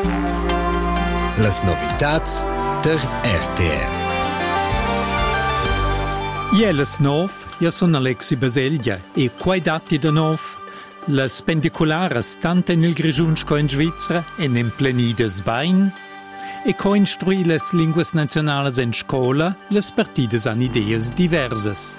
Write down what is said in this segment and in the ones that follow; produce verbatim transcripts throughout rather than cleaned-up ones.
Las novitats der R T R. Ielas nov, io sono Alexi Baseglia e quai dati da nov. Las pendicularas tanto nel Grigiunsco in Svizzera e in Plenides Bain e co-instrui las linguas nazionales in scola, las partidas han ideas diversas.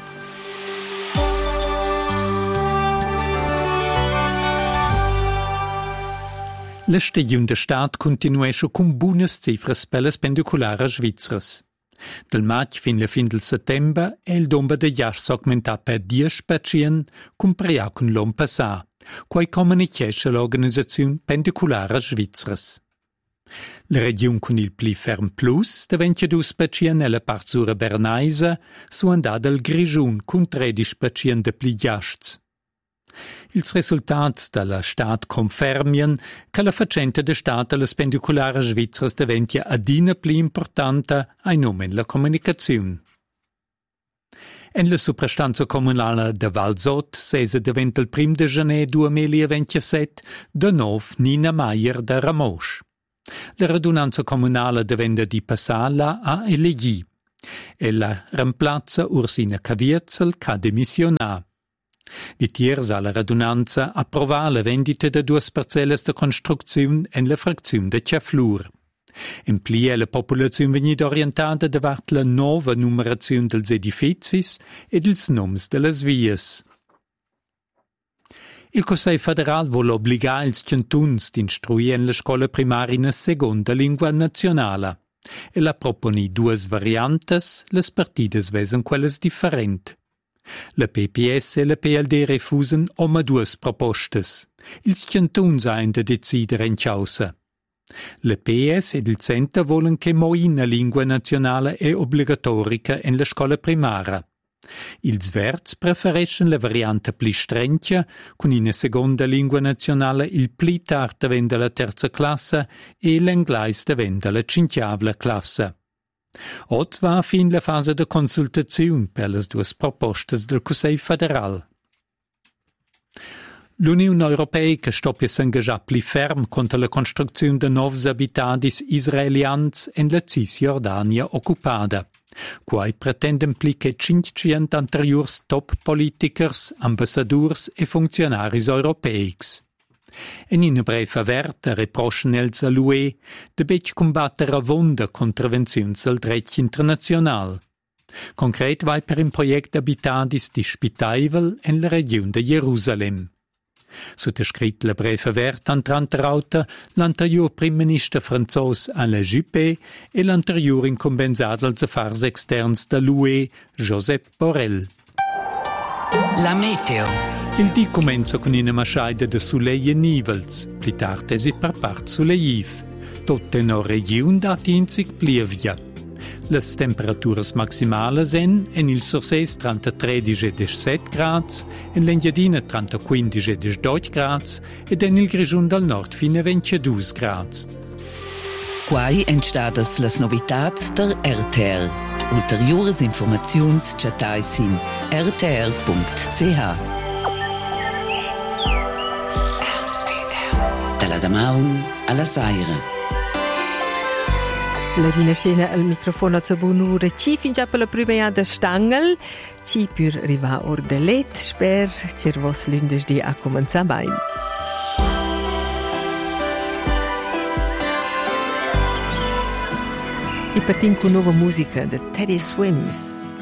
La stagione de stat continuesce con buonas cifras per las pendicularas svizzeras. Del maig fin la fin del settembre è il domba de giast augmentat per dieci per cento comparea con l'on passà, quai comunichesce l'organizzazione pendiculara svizzeras. La regione con il pli ferm plus de ventidue per cento nella parzura bernaisa su andata al Grigiun con tredici per cento de pli giasts. Ils resultats dalla stat confermien che la faccenda de stat alle pendiculare svizzeras diventia adina pli importante ai nome la comunicazione. En la suprastanza comunale de Valzot sese diventa il prim de janer duemilaventisette de nov Nina Meier de Ramosch. La radunanza comunale diventa di passarla a elegì e la remplazza Ursina Caviezel ca demissionar. Di tiers alla radunanza approvà la vendita de due parcelles de construzione en la frazione de Ciaflur. In plia la popolazione vegnida orientata davart la nova numerazione dels edificis e dels noms de las vias. Il Consiglio federal vuole obbligare ils cantuns d'instruire in la scuola primaria in seconda lingua nazionale e la proponi due variantes, las partidas vesen quelles differenti. La P P S e la P L D refusen oma duas propostes. Ils cantuns han de decidere in causa. La P S ed il Center volen che moina lingua nazionale è obbligatorica in la scuola primaria. Ils verts preferiscono la variante pli strengia, con in seconda lingua nazionale il pli tard venda la terza classe e l'inglese venda la cinquiavla classe. Oz va fin la fase de consultazione per le due proposte del Consiglio federal. L'Unione Europea che stoppia s'engagià pli ferm contro la costruzione de novs abitadis israelians en la Cisjordania occupata. Quai pretenden pli che cinquecento anteriors top politikers, ambassadors e funzionaris europeics. En in breve averta reproschen els all'U E de bec combattere a vonda contravenziuns al dret internazional. Concret vai per un project abitadis di Spitaivel en la regione de Jerusalem. Sottoscrit la breve averta antranta rauta l'anterior prim minister franzos Alain Juppé e l'anterior incombenzat als affars externs dall'U E Josep Borrell. La meteo. Il dì comincia con una masciaida de soleil e nivels, pli tartesi per part soleiv. Tutte in regione dati inzig plievia. Les temperaturas maximales en, en il Surses trentatré e diciassette grads, en l'Engadina trentacinque e diciotto grads ed en il Grigiun dal Nord fino a ventidue grads. Quai entstadas las novitats der R T R. Ulteriores informaziuns chatais in r t r punct c h. Dalla Damaun alla Saira. La dina scena al microfono a buon'ora ci fin già per la prima da Stangel ci per arriva or de let sper cer vos lundes di a cominciare bene. E partim con nuova musica de Teddy Swims.